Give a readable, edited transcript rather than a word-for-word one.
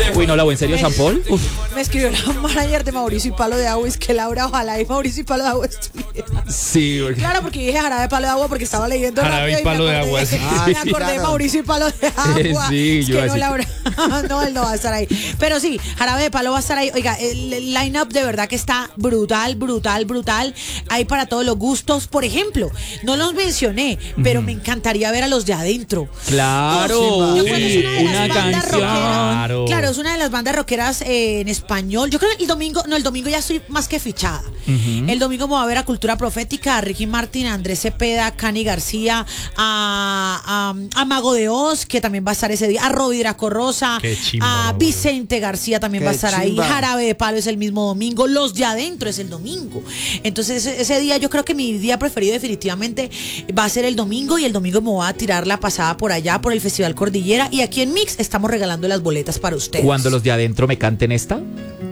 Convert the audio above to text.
Uy, no, la en serio, San Paul. Uf. Me escribió la manager de Mauricio y Palo de Agua, es que Laura, ojalá y Mauricio y Palo de Agua estuviera. Sí, porque... Claro, porque dije Jarabe de Palo de Agua porque estaba leyendo Jarabe rápido y Palo de Agua, sí. Me acordé de Mauricio y Palo de Agua. Sí, es yo que no, así. Laura, no, él no va a estar ahí. Pero sí, Jarabe de Palo va a estar ahí. Oiga, el line-up de verdad que está brutal, brutal, brutal. Hay para todos los gustos. Por ejemplo, no los mencioné, pero me encantaría ver a los de adentro. Claro, Yo creo que es una de las una bandas canción. rockeras. Claro, es una de las bandas rockeras en español. Yo creo que el domingo ya estoy más que fichada. El domingo me voy a ver a Cultura Profética, a Ricky Martin, a Andrés Cepeda, a Cani García, a Mago de Oz, que también va a estar ese día, a Roby Draco Rosa, Qué chimba, a Vicente García también va a estar ahí, chimba. Jarabe de Palo es el mismo domingo, Los de Adentro es el domingo. Entonces ese día yo creo que mi día preferido definitivamente va a ser el domingo, y el domingo me voy a tirar la pasada por allá, por el Festival Cordillera, y aquí en Mix estamos regalando las boletas para ustedes. Cuando los de adentro me canten esta.